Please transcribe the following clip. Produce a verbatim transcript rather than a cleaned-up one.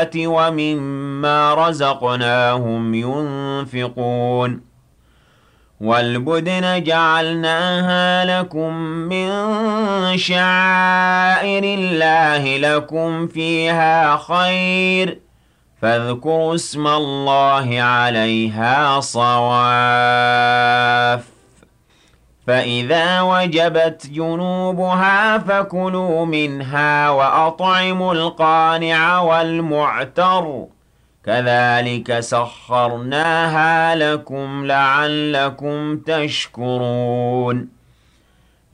ومما رزقناهم ينفقون والبدن جعلناها لكم من شعائر الله لكم فيها خير فاذكروا اسم الله عليها صواف فإذا وجبت جنوبها فكلوا منها وأطعموا القانع والمعتر كذلك سخرناها لكم لعلكم تشكرون